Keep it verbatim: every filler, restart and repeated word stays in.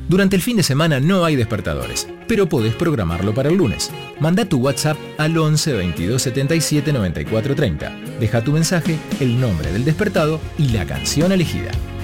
Durante el fin de semana no hay despertadores, pero podés programarlo para el lunes. Manda tu WhatsApp al once veintidós setenta y siete noventa y cuatro treinta. Deja tu mensaje, el nombre del despertado y la canción elegida.